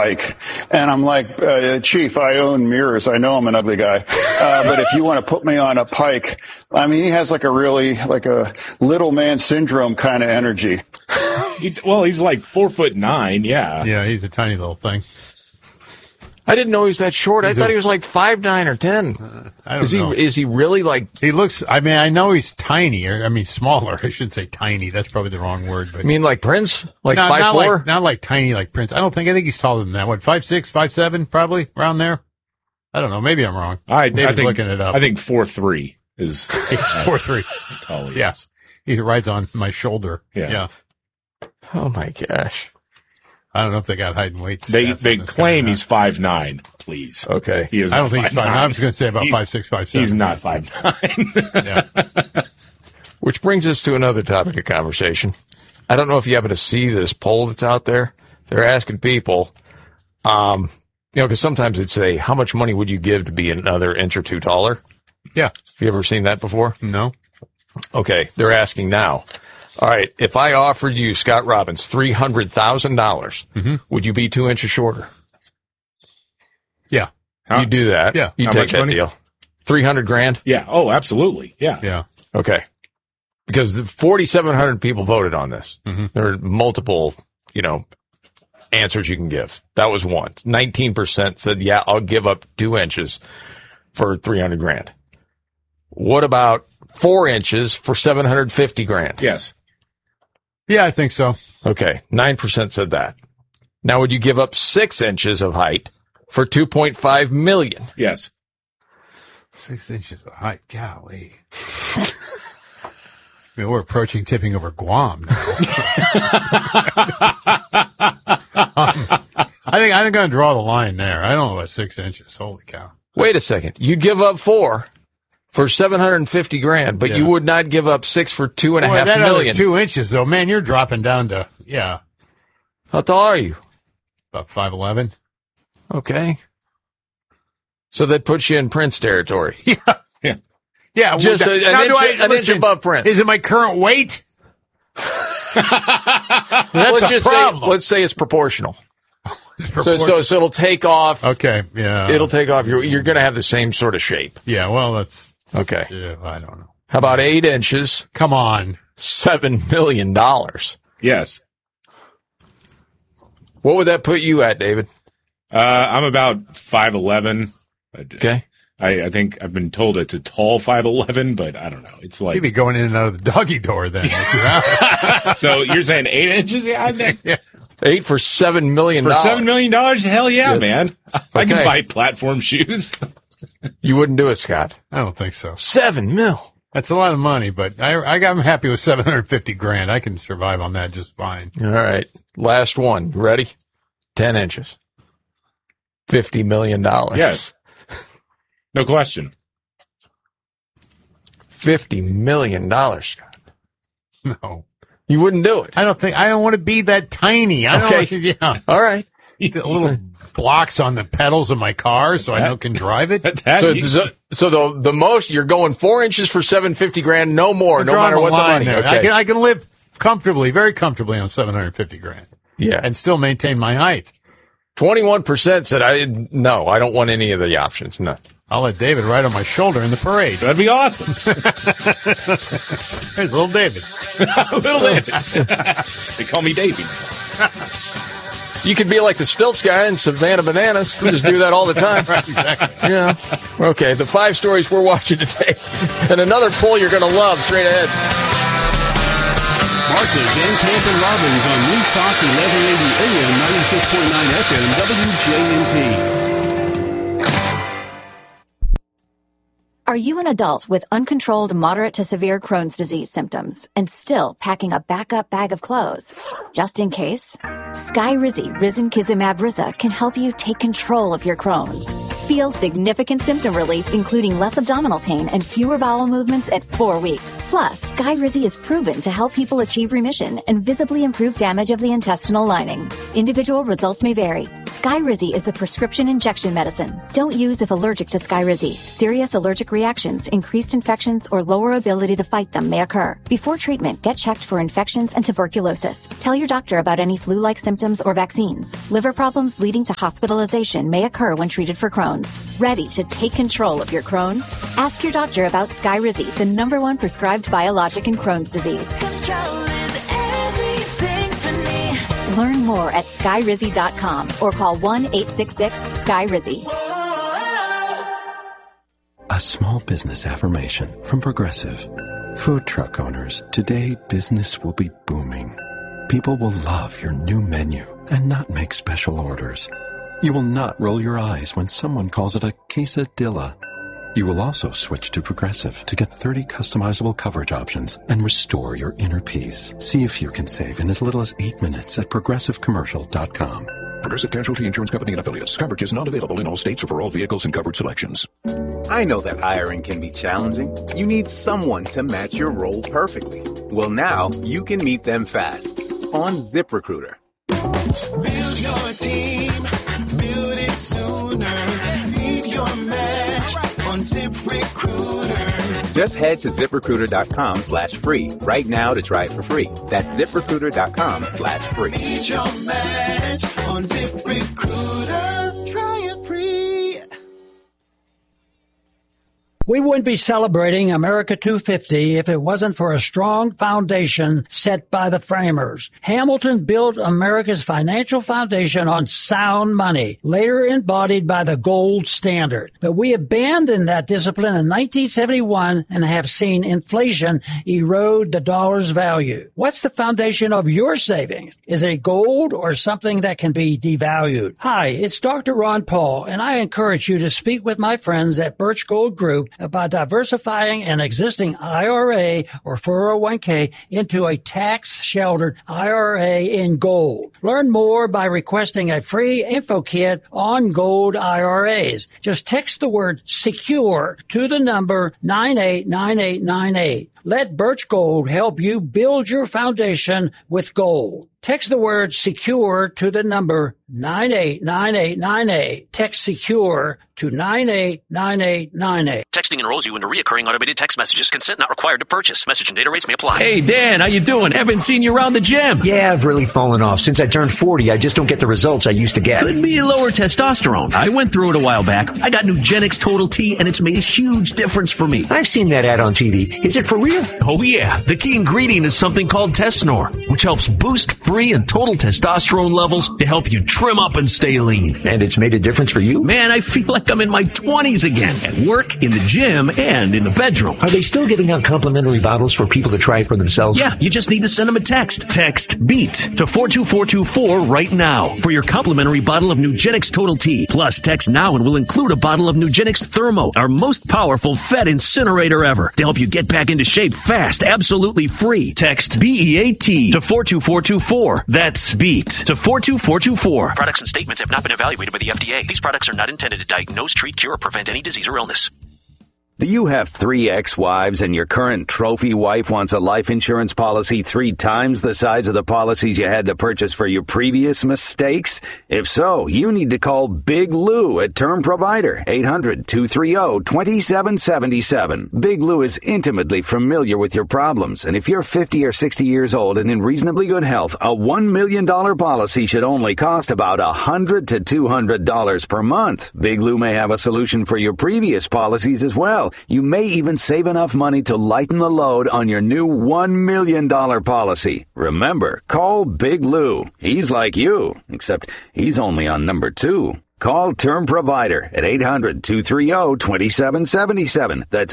pike. And I'm like, Chief, I own mirrors. I know I'm an ugly guy. But if you want to put me on a pike, I mean, he has like a little man syndrome kind of energy. He's like 4'9". Yeah. Yeah, he's a tiny little thing. I didn't know he was that short. I thought he was like 5'9" or 10. I don't know. Is he really like? He looks. I mean, I know he's tiny. Smaller. I shouldn't say tiny. That's probably the wrong word. But You mean like Prince? Like no, 5'4"? Not like tiny like Prince. I think he's taller than that. What, 5'6", 5'7", probably around there. I don't know. Maybe I'm wrong. I David's think looking it up. I think 4'3" is 4'3". tall. Yes, he rides on my shoulder. Yeah. Oh my gosh. I don't know if they got height and weight. They claim he's 5'9". Please. Okay. He is. I don't think he's 5'9". I was going to say about 5'6", 5'7". He's not 5'9". Yeah. Which brings us to another topic of conversation. I don't know if you happen to see this poll that's out there. They're asking people, because sometimes they'd say, how much money would you give to be another inch or two taller? Yeah. Have you ever seen that before? No. Okay. They're asking now. All right. If I offered you, Scott Robbins, $300,000, would you be 2 inches shorter? Yeah. You do that. Yeah. You How take much that money? deal. $300,000? Yeah. Oh, absolutely. Yeah. Yeah. Okay. Because the 4,700 people voted on this. Mm-hmm. There are multiple, answers you can give. That was one. 19% said, yeah, I'll give up 2 inches for $300,000. What about 4 inches for $750,000? Yes. Yeah, I think so. Okay. 9% said that. Now, would you give up 6 inches of height for $2.5 million? Yes. 6 inches of height. Golly. We're approaching tipping over Guam now. I think I'm going to draw the line there. I don't know about 6 inches. Holy cow. Wait a second. You'd give up 4 for $750,000, but you would not give up 6 for $2.5 that million. Other 2 inches, though, man, you're dropping down to, How tall are you? about 5'11". Okay. So that puts you in Prince territory. Yeah, Just well, an inch above Prince. Is it my current weight? Let's say it's proportional. So it'll take off. Okay, yeah. It'll take off. You're going to have the same sort of shape. Yeah, well, that's okay. Yeah, I don't know. How about 8 inches? Come on. $7 million. Yes. What would that put you at, David? I'm about 5'11". Okay. I think I've been told it's a tall 5'11", but I don't know. It's like You'd be going in and out of the doggy door then. So you're saying 8 inches? Yeah, I think. Yeah. 8 for $7 million. For $7 million? Hell yeah, Yes. man. I can buy platform shoes. You wouldn't do it, Scott. I don't think so. $7 million. That's a lot of money, but I'm happy with $750,000. I can survive on that just fine. All right. Last one. You ready? 10 inches. $50 million. Yes. No question. $50 million, Scott. No. You wouldn't do it. I don't want to be that tiny. Okay. All right. Little blocks on the pedals of my car so I can drive it. So the most you're going 4 inches for $750,000, no more, no matter what the money. Okay. I can live comfortably, very comfortably on $750,000. Yeah. And still maintain my height. 21% said I don't want any of the options. No. I'll let David ride on my shoulder in the parade. That'd be awesome. There's little David. Little David. They call me Davey. You could be like the Stilts guy in Savannah Bananas. We just do that all the time. Right, exactly. Yeah. Okay, the 5 stories we're watching today. And another poll you're going to love straight ahead. Marcus and Camp and Robbins on News Talk 1180 AM 96.9 FM WJNT. Are you an adult with uncontrolled moderate to severe Crohn's disease symptoms and still packing a backup bag of clothes? Just in case? Skyrizi Risankizumab Riza can help you take control of your Crohn's. Feel significant symptom relief, including less abdominal pain and fewer bowel movements at 4 weeks. Plus, Skyrizi is proven to help people achieve remission and visibly improve damage of the intestinal lining. Individual results may vary. Skyrizi is a prescription injection medicine. Don't use if allergic to Skyrizi. Serious allergic reactions, increased infections, or lower ability to fight them may occur. Before treatment, get checked for infections and tuberculosis. Tell your doctor about any flu-like symptoms or vaccines. Liver problems leading to hospitalization may occur when treated for Crohn's. Ready to take control of your Crohn's? Ask your doctor about Skyrizi, the #1 prescribed biologic in Crohn's disease. Control is everything to me. Learn more at skyrizi.com or call 1-866-SKYRIZI. A small business affirmation from Progressive. Food truck owners, today business will be booming. People will love your new menu and not make special orders. You will not roll your eyes when someone calls it a quesadilla. You will also switch to Progressive to get 30 customizable coverage options and restore your inner peace. See if you can save in as little as 8 minutes at progressivecommercial.com. Progressive Casualty Insurance Company and Affiliates. Coverage is not available in all states or for all vehicles and coverage selections. I know that hiring can be challenging. You need someone to match your role perfectly. Well, now you can meet them fast on ZipRecruiter. Build your team, build it sooner. Meet your match on ZipRecruiter. Just head to ZipRecruiter.com/free right now to try it for free. That's ZipRecruiter.com/free. Meet your match on ZipRecruiter. Try it free. We wouldn't be celebrating America 250 if it wasn't for a strong foundation set by the framers. Hamilton built America's financial foundation on sound money, later embodied by the gold standard. But we abandoned that discipline in 1971 and have seen inflation erode the dollar's value. What's the foundation of your savings? Is it gold or something that can be devalued? Hi, it's Dr. Ron Paul, and I encourage you to speak with my friends at Birch Gold Group about diversifying an existing IRA or 401k into a tax-sheltered IRA in gold. Learn more by requesting a free info kit on gold IRAs. Just text the word SECURE to the number 989898. Let Birch Gold help you build your foundation with gold. Text the word SECURE to the number 989898. Text SECURE to 989898. Texting enrolls you into recurring automated text messages. Consent not required to purchase. Message and data rates may apply. Hey, Dan, how you doing? Haven't seen you around the gym. Yeah, I've really fallen off. Since I turned 40, I just don't get the results I used to get. Could be lower testosterone. I went through it a while back. I got Nugenix Total T, and it's made a huge difference for me. I've seen that ad on TV. Is it for real? Oh, yeah. The key ingredient is something called Tesnor, which helps boost free and total testosterone levels to help you trim up and stay lean. And it's made a difference for you? Man, I feel like I'm in my 20s again. At work, in the gym, and in the bedroom. Are they still giving out complimentary bottles for people to try it for themselves? Yeah, you just need to send them a text. Text BEAT to 42424 right now for your complimentary bottle of Nugenix Total T. Plus, text now and we'll include a bottle of Nugenix Thermo, our most powerful fat incinerator ever, to help you get back into shape fast, absolutely free. Text BEAT to 42424. That's BEAT to 42424. Products and statements have not been evaluated by the FDA. These products are not intended to diagnose, treat, cure, or prevent any disease or illness. Do you have 3 ex-wives and your current trophy wife wants a life insurance policy 3 times the size of the policies you had to purchase for your previous mistakes? If so, you need to call Big Lou at Term Provider, 800-230-2777. Big Lou is intimately familiar with your problems, and if you're 50 or 60 years old and in reasonably good health, a $1 million policy should only cost about $100 to $200 per month. Big Lou may have a solution for your previous policies as well. You may even save enough money to lighten the load on your new $1 million policy. Remember, call Big Lou. He's like you, except he's only on number 2. Call Term Provider at 800-230-2777. That's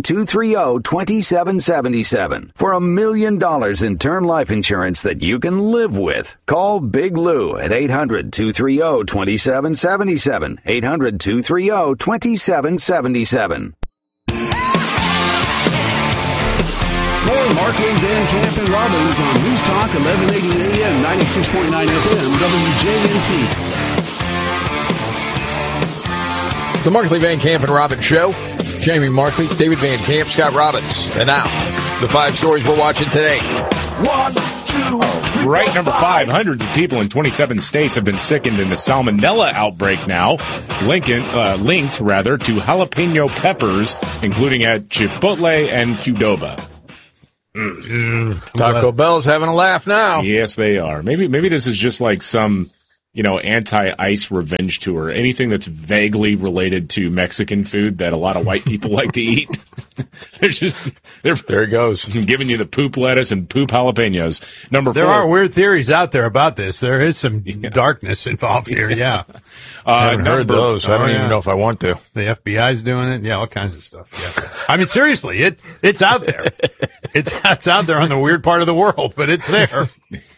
800-230-2777 for $1 million in term life insurance that you can live with. Call Big Lou at 800-230-2777. 800-230-2777. More Markley, Van Camp, and Robbins on News Talk 1180 AM, 96.9 FM, WJNT. The Markley, Van Camp, and Robbins Show. Jamie Markley, David Van Camp, Scott Robbins. And now, the 5 stories we're watching today. 1, 2, Right, number 5, hundreds of people in 27 states have been sickened in the salmonella outbreak now, linked to jalapeno peppers, including at Chipotle and Qdoba. Taco Bell's having a laugh now. Yes, they are. Maybe this is just like some, anti-ice revenge tour. Anything that's vaguely related to Mexican food that a lot of white people like to eat. There it goes. Giving you the poop lettuce and poop jalapenos. Number 4. There are weird theories out there about this. There is some darkness involved here, yeah. I haven't heard those. I don't even know if I want to. The FBI's doing it. Yeah, all kinds of stuff. Yeah. I mean, seriously, it's out there. It's out there on the weird part of the world, but it's there.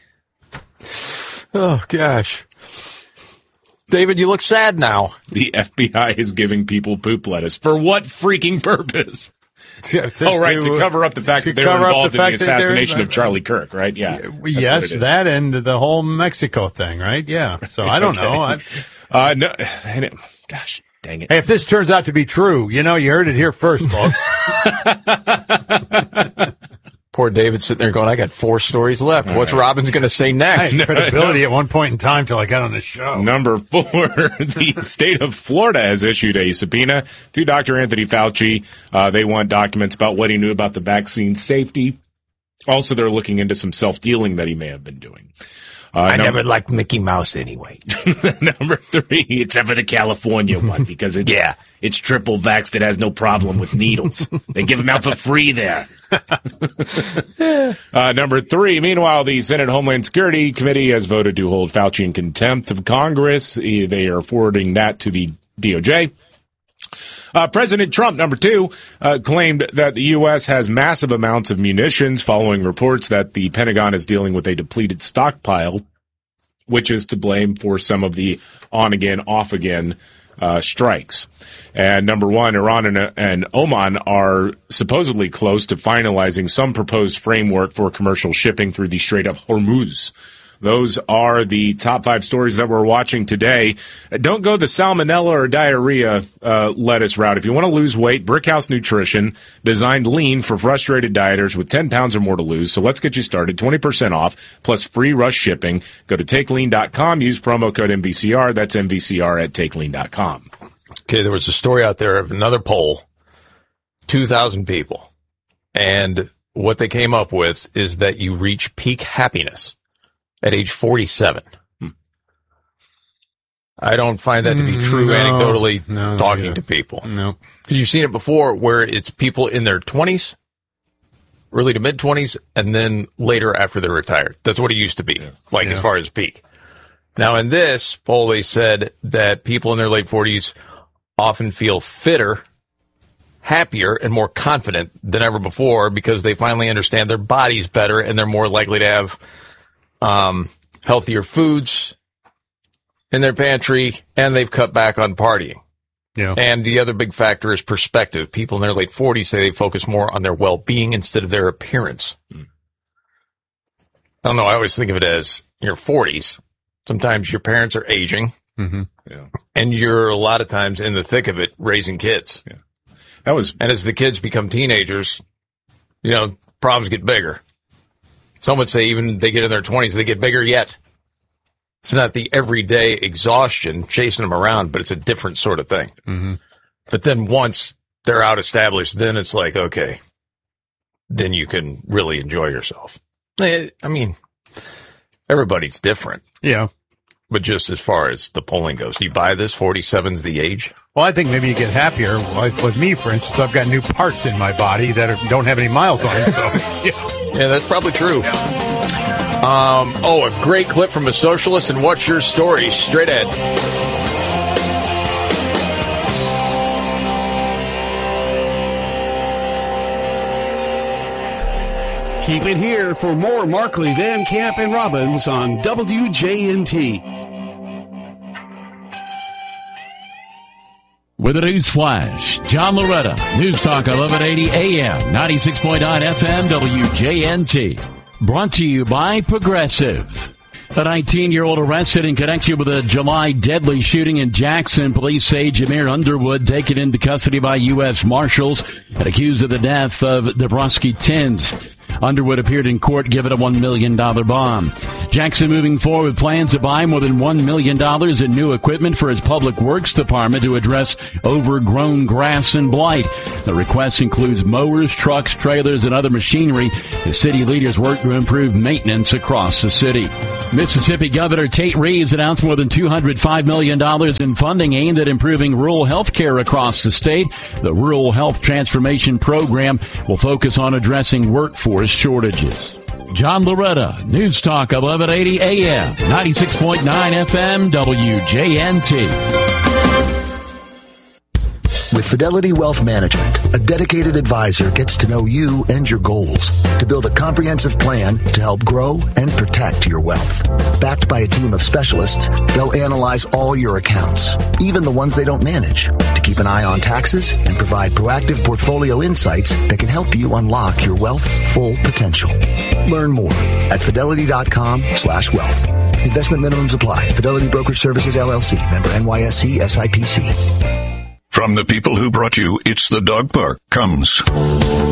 Oh, gosh. David, you look sad now. The FBI is giving people poop lettuce. For what freaking purpose? To cover up the fact that they were involved in the assassination of Charlie Kirk, right? Yeah. Yes, that and the whole Mexico thing, right? Yeah. So I don't know. No, gosh, dang it. Hey, if this turns out to be true, you heard it here first, folks. Poor David sitting there going, I got 4 stories left. What's Robbins going to say next? I had credibility at one point in time till I got on the show. Number 4, the state of Florida has issued a subpoena to Dr. Anthony Fauci. They want documents about what he knew about the vaccine safety. Also, they're looking into some self-dealing that he may have been doing. I never liked Mickey Mouse anyway. Number 3, except for the California one, because it's triple vaxxed. It has no problem with needles. They give them out for free there. Number 3, meanwhile, the Senate Homeland Security Committee has voted to hold Fauci in contempt of Congress. They are forwarding that to the DOJ. President Trump, number 2, claimed that the U.S. has massive amounts of munitions following reports that the Pentagon is dealing with a depleted stockpile, which is to blame for some of the on-again, off-again strikes. And number 1, Iran and Oman are supposedly close to finalizing some proposed framework for commercial shipping through the Strait of Hormuz. Those are the top 5 stories that we're watching today. Don't go the salmonella or diarrhea lettuce route. If you want to lose weight, Brickhouse Nutrition designed lean for frustrated dieters with 10 pounds or more to lose. So let's get you started. 20% off plus free rush shipping. Go to takelean.com. Use promo code MVCR. That's MVCR at takelean.com. Okay, there was a story out there of another poll, 2,000 people. And what they came up with is that you reach peak happiness at age 47. I don't find that to be true anecdotally talking to people. No. Because you've seen it before where it's people in their 20s, early to mid-20s, and then later after they're retired. That's what it used to be, as far as peak. Now, in this poll, they said that people in their late 40s often feel fitter, happier, and more confident than ever before because they finally understand their bodies better and they're more likely to have healthier foods in their pantry, and they've cut back on partying. Yeah. And the other big factor is perspective. People in their late 40s say they focus more on their well-being instead of their appearance. I don't know. I always think of it as in your 40s. Sometimes your parents are aging, and you're a lot of times in the thick of it raising kids. Yeah. And as the kids become teenagers, problems get bigger. Some would say even they get in their 20s, they get bigger yet. It's not the everyday exhaustion chasing them around, but it's a different sort of thing. Mm-hmm. But then once they're out established, then it's like, okay, then you can really enjoy yourself. I mean, everybody's different. Yeah. But just as far as the polling goes, do you buy this? 47's the age? Well, I think maybe you get happier. Like with me, for instance, I've got new parts in my body that don't have any miles on them. So, yeah, that's probably true. A great clip from a socialist, and what's your story? Straight ahead. Keep it here for more Markley, Van Camp, and Robbins on WJNT. With a news flash, John Loretta, News Talk 1180 AM, 96.9 FM, WJNT. Brought to you by Progressive. A 19-year-old arrested in connection with a July deadly shooting in Jackson. Police say Jameer Underwood taken into custody by U.S. Marshals and accused of the death of Dabrowski Tins. Underwood appeared in court given a $1 million bond. Jackson moving forward with plans to buy more than $1 million in new equipment for his public works department to address overgrown grass and blight. The request includes mowers, trucks, trailers, and other machinery. The city leaders work to improve maintenance across the city. Mississippi Governor Tate Reeves announced more than $205 million in funding aimed at improving rural health care across the state. The Rural Health Transformation Program will focus on addressing workforce shortages. John Loretta, News Talk 1180 AM, 96.9 FM, WJNT. With Fidelity Wealth Management, a dedicated advisor gets to know you and your goals to build a comprehensive plan to help grow and protect your wealth. Backed by a team of specialists, they'll analyze all your accounts, even the ones they don't manage, to keep an eye on taxes and provide proactive portfolio insights that can help you unlock your wealth's full potential. Learn more at fidelity.com/wealth. Investment minimums apply. Fidelity Brokerage Services, LLC. Member NYSE SIPC. From the people who brought you It's the Dog Park comes